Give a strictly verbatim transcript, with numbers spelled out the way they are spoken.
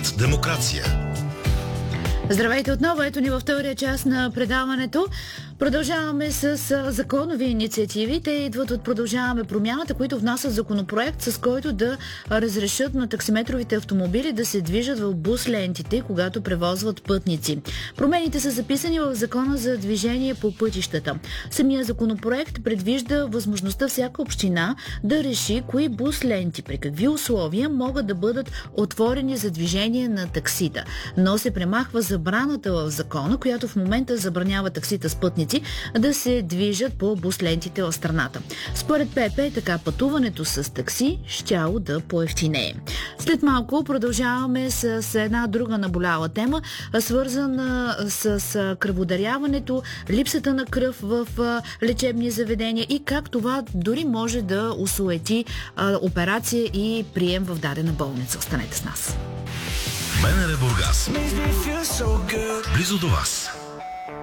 Проект Демокрация. Здравейте отново, ето ни във втория част на предаването. Продължаваме с законови инициативи. Те идват от Продължаваме промяната, които внасят законопроект, с който да разрешат на таксиметровите автомобили да се движат в бус лентите, когато превозват пътници. Промените са записани в Закона за движение по пътищата. Самия законопроект предвижда възможността всяка община да реши кои бус ленти, при какви условия могат да бъдат отворени за движение на таксита. Но се премахва забраната в закона, която в момента забранява таксита с пътници да се движат по буслентите в страната. Според ПП, така пътуването с такси щяло да поевтинее. След малко продължаваме с една друга наболяла тема, свързана с кръводаряването, липсата на кръв в лечебни заведения и как това дори може да осуети операция и прием в дадена болница. Останете с нас. БНР Бургас. Близо до вас.